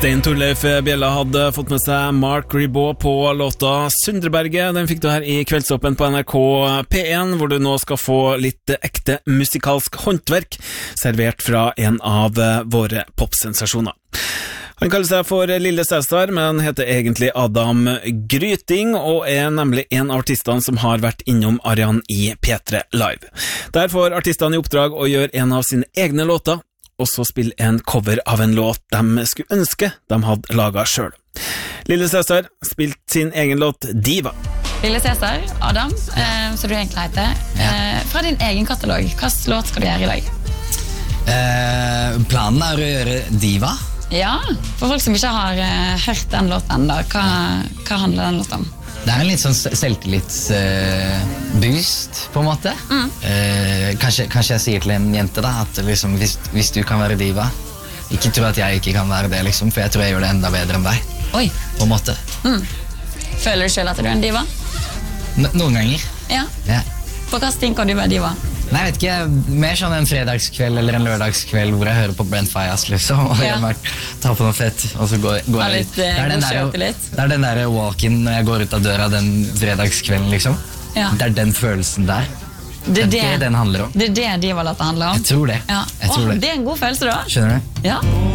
Stein Torleif Bjella hadde fått med seg Mark Ribot på låta Sundreberget. Den fikk du her i Kveldsåpen på NRK P1, hvor du nå skal få litt ekte musikalsk håndverk servert fra en av våre popsensasjoner. Han kaller seg for Lille Cæsar, men heter egentlig Adam Gryting, og er nemlig en av artistene som har vært innom Arian i P3 Live. Der får artistene i oppdrag å gjøre en av sine egne låter, og så spille en cover av en låt de skulle ønske de hadde laget selv. Lille Cæsar spilte sin egen låt Diva. Lille Cæsar, Adam, som du egentlig heter, fra din egen katalog. Hvilken låt skal du gjøre i dag? Planen er å gjøre Diva. Ja, for folk som ikke har hørt den låten enda, hva handler den låten om? Det er en litt sånn selvtillitsboost, på en måte. Kanskje jeg sier til en jente da, at liksom, hvis du kan være diva, ikke tro at jeg ikke kan være det, liksom, for jeg tror jeg gjør det enda bedre enn deg. Oi. På en måte. Føler du selv at du er en diva? Noen ganger. Ja. Ja. På hvilken ting kan du være diva? Nei, jeg vet ikke, mer sånn en fredagskveld eller en lørdagskveld hvor jeg hører på Brent Faiyaz, liksom, og jeg tar på noe fett, og så går jeg litt. Det er den der walk-in når jeg går ut av døra den fredagskvelden, liksom. Ja. Det er den følelsen der. Det er det den handler om. Det er det diva-låten handler om? Jeg tror det. Ja. Det er en god følelse da. Skjønner du? Ja.